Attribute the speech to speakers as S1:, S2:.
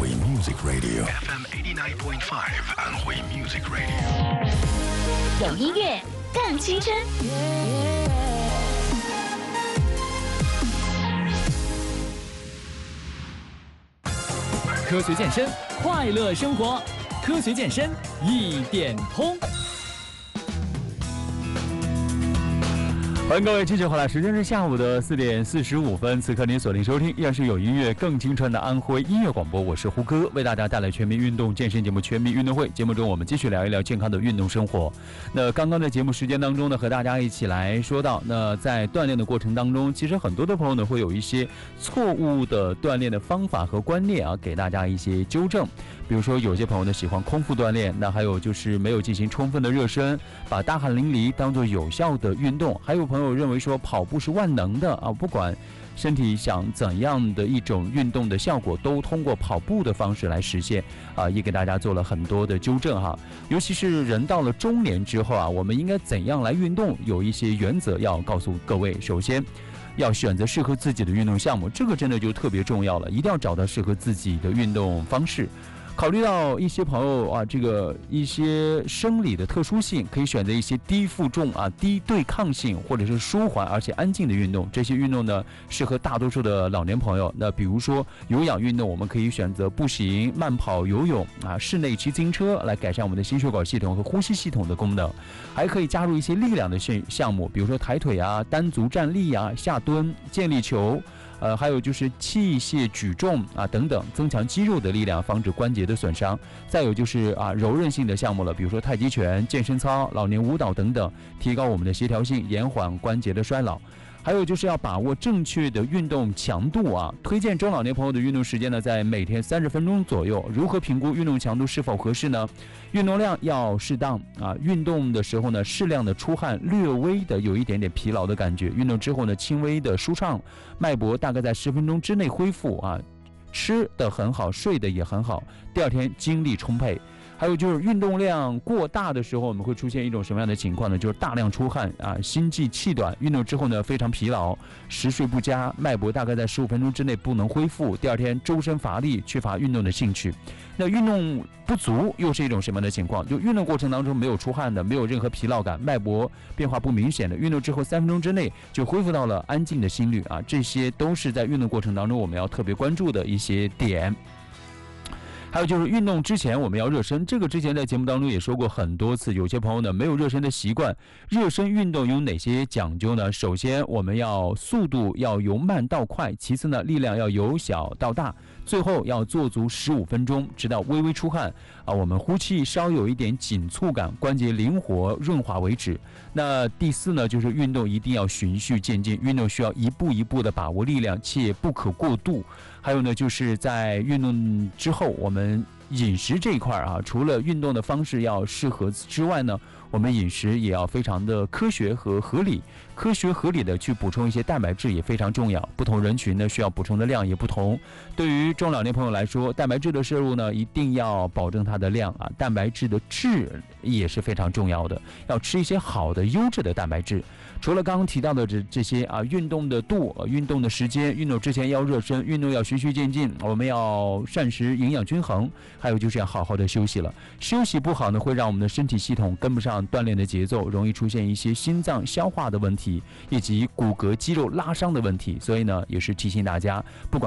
S1: Anhui Music Radio FM 89.5 Anhui Music Radio
S2: 有音乐更青春。
S3: 科学健身，快乐生活。科学健身一点通。欢迎各位继续回来，时间是下午的4点45分。此刻您锁定收听依然是有音乐更青春的安徽音乐广播，我是胡歌，为大家带来全民运动健身节目《全民运动会》。节目中我们继续聊一聊健康的运动生活。那刚刚的节目时间当中呢，和大家一起来说到，那在锻炼的过程当中，其实很多的朋友呢会有一些错误的锻炼的方法和观念啊，给大家一些纠正。比如说有些朋友呢喜欢空腹锻炼，那还有就是没有进行充分的热身，把大汗淋漓当做有效的运动。还有朋友认为说跑步是万能的啊，不管身体想怎样的一种运动的效果，都通过跑步的方式来实现啊，也给大家做了很多的纠正哈。尤其是人到了中年之后啊，我们应该怎样来运动，有一些原则要告诉各位。首先要选择适合自己的运动项目，这个真的就特别重要了，一定要找到适合自己的运动方式。考虑到一些朋友啊，这个一些生理的特殊性，可以选择一些低负重啊、低对抗性或者是舒缓而且安静的运动。这些运动呢，适合大多数的老年朋友。那比如说有氧运动，我们可以选择步行、慢跑、游泳啊，室内骑自行车来改善我们的心血管系统和呼吸系统的功能。还可以加入一些力量的项目，比如说抬腿啊、单足站立啊、下蹲、健力球。还有就是器械举重啊等等，增强肌肉的力量，防止关节的损伤。再有就是柔韧性的项目了，比如说太极拳、健身操、老年舞蹈等等，提高我们的协调性，延缓关节的衰老。还有就是要把握正确的运动强度啊，推荐中老年朋友的运动时间呢，在每天30分钟左右。如何评估运动强度是否合适呢？运动量要适当啊，运动的时候呢，适量的出汗，略微的有一点点疲劳的感觉。运动之后呢，轻微的舒畅，脉搏大概在10分钟之内恢复啊，吃得很好，睡得也很好，第二天精力充沛。还有就是运动量过大的时候，我们会出现一种什么样的情况呢？就是大量出汗啊，心悸气短，运动之后呢非常疲劳，食睡不佳，脉搏大概在15分钟之内不能恢复，第二天周身乏力，缺乏运动的兴趣。那运动不足又是一种什么样的情况？就运动过程当中没有出汗的，没有任何疲劳感，脉搏变化不明显的，运动之后3分钟之内就恢复到了安静的心率啊，这些都是在运动过程当中我们要特别关注的一些点。还有就是运动之前我们要热身，这个之前在节目当中也说过很多次，有些朋友呢没有热身的习惯。热身运动有哪些讲究呢？首先我们要速度要由慢到快，其次呢力量要由小到大，最后要做足15分钟，直到微微出汗啊，我们呼气稍有一点紧促感，关节灵活润滑为止。那第四呢，就是运动一定要循序渐进，运动需要一步一步的把握力量，且不可过度。还有呢，就是在运动之后，我们饮食这一块啊，除了运动的方式要适合之外呢，我们饮食也要非常的科学和合理，科学合理的去补充一些蛋白质也非常重要。不同人群呢需要补充的量也不同。对于中老年朋友来说，蛋白质的摄入呢一定要保证它的量啊，蛋白质的质也是非常重要的，要吃一些好的优质的蛋白质。除了刚刚提到的这些啊，运动的度、运动的时间、运动之前要热身、运动要循序渐进，我们要膳食营养均衡，还有就是要好好的休息了。休息不好呢，会让我们的身体系统跟不上锻炼的节奏，容易出现一些心脏消化的问题，以及骨骼肌肉拉伤的问题。所以呢，也是提醒大家，不管